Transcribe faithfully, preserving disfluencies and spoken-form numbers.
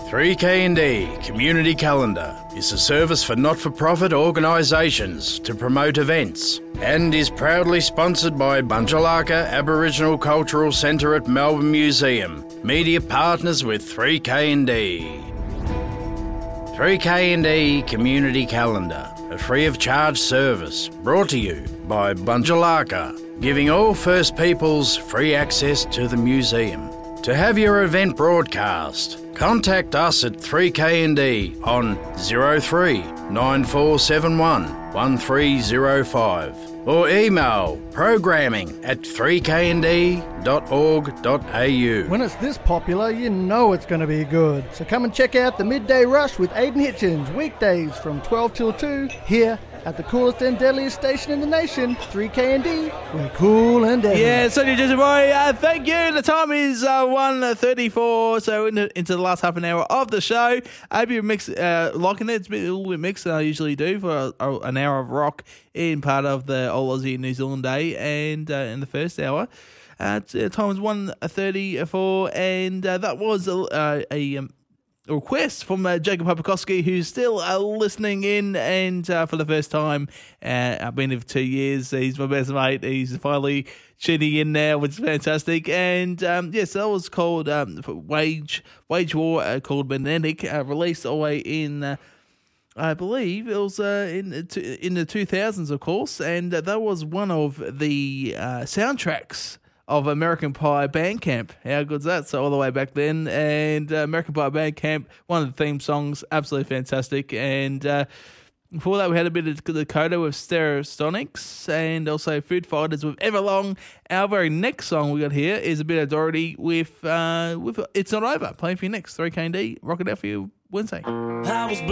three K and D Community Calendar is a service for not-for-profit organisations to promote events and is proudly sponsored by Bunjalaka Aboriginal Cultural Centre at Melbourne Museum, media partners with three K and D. three K and D Community Calendar, a free-of-charge service brought to you by Bunjalaka, giving all First Peoples free access to the museum. To have your event broadcast, contact us at three K and D on zero three nine four seven one one three zero five or email programming at three k and d dot org dot a u. When it's this popular, you know it's going to be good. So come and check out the Midday Rush with Aidan Hitchens, weekdays from twelve till two, here at the coolest and deadliest station in the nation, three K and D. We're cool and deadly. Yeah, Sonia Jesse Boy, uh, thank you. The time is uh, one thirty-four, so into, into the last half an hour of the show. I hope you're mix, uh, liking it. It's been a little bit mixed than I usually do for a, a, an hour of rock in part of the All Aussie New Zealand Day, and uh, in the first hour. Uh, time was one thirty-four, and uh, that was a, a, um, a request from uh, Jacob Papakowski, who's still uh, listening in, and uh, for the first time, uh, I've been here for two years. He's my best mate. He's finally tuning in now, which is fantastic. And um, yes, that was called um, Wage Wage War, uh, called Magnetic, uh, released all the way in. Uh, I believe it was uh, in in the two thousands, of course, and uh, that was one of the uh, soundtracks of American Pie Bandcamp. How good's that? So all the way back then, and uh, American Pie Bandcamp, one of the theme songs, absolutely fantastic. And uh, before that, we had a bit of Dakota with Stereosonics, and also Food Fighters with Everlong. Our very next song we got here is a bit of Doherty with uh, with It's Not Over. Playing for you next, three K and D. Rock it out for you Wednesday. I was